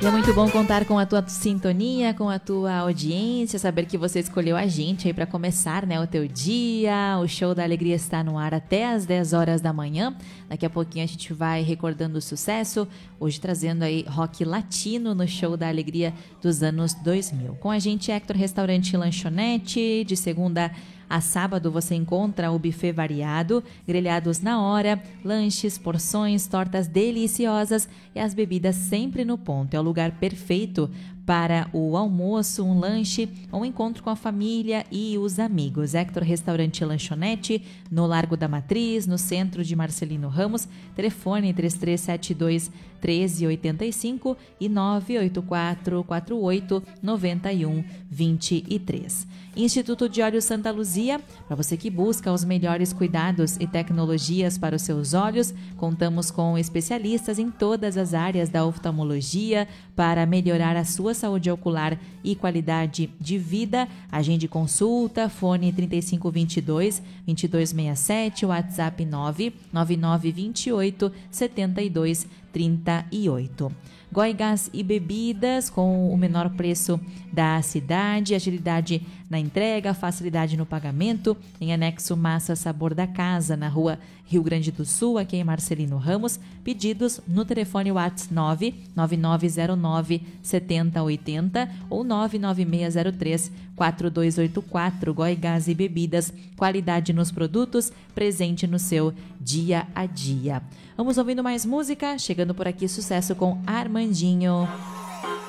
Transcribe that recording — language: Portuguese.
E é muito bom contar com a tua sintonia, com a tua audiência, saber que você escolheu a gente aí para começar, né, o teu dia. O Show da Alegria está no ar até às 10 horas da manhã. Daqui a pouquinho a gente vai recordando o sucesso, hoje trazendo aí rock latino no Show da Alegria dos anos 2000. Com a gente, Hector Restaurante e Lanchonete, de segunda a sábado você encontra o buffet variado, grelhados na hora, lanches, porções, tortas deliciosas e as bebidas sempre no ponto. É o lugar perfeito para o almoço, um lanche, um encontro com a família e os amigos. Hector Restaurante e Lanchonete, no Largo da Matriz, no centro de Marcelino Ramos. Telefone 3372 1385 e 984 48 91 23. Instituto de Olhos Santa Luzia, para você que busca os melhores cuidados e tecnologias para os seus olhos, contamos com especialistas em todas as áreas da oftalmologia para melhorar a sua saúde ocular e qualidade de vida. Agende consulta, fone 3522-2267, WhatsApp 99928 7238. Goiás e Bebidas, com o menor preço da cidade, agilidade na entrega, facilidade no pagamento, em anexo Massa Sabor da Casa, na rua Rio Grande do Sul, aqui em Marcelino Ramos. Pedidos no telefone WhatsApp 99909 7080 ou 99603 4284. Goiás e Bebidas, qualidade nos produtos, presente no seu dia a dia. Vamos ouvindo mais música, chegando por aqui, sucesso com Armandinho.